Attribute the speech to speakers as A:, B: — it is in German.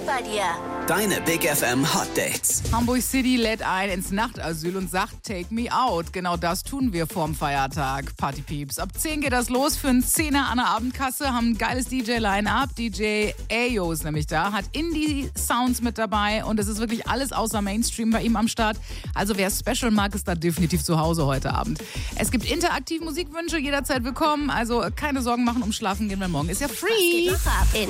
A: bei dir.
B: Deine Big FM Hot Dates.
C: Hamburg City lädt ein ins Nachtasyl und sagt, take me out. Genau das tun wir vorm Feiertag, Partypieps. Ab 10 geht das los für einen Zehner an der Abendkasse, haben ein geiles DJ-Line-Up. DJ Ayo ist nämlich da, hat Indie-Sounds mit dabei und es ist wirklich alles außer Mainstream bei ihm am Start. Also wer Special mag, ist da definitiv zu Hause heute Abend. Es gibt interaktive Musikwünsche, jederzeit willkommen. Also keine Sorgen machen, um Schlafen gehen wir morgen. Ist ja free.
A: Was geht noch ab in